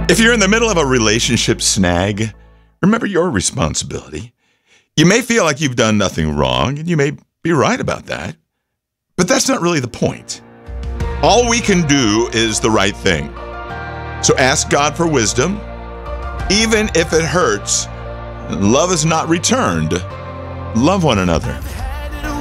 If you're in the middle of a relationship snag, remember your responsibility. You may feel like you've done nothing wrong, and you may be right about that, but that's not really the point. All we can do is the right thing. So ask God for wisdom. Even if it hurts, love is not returned. Love one another.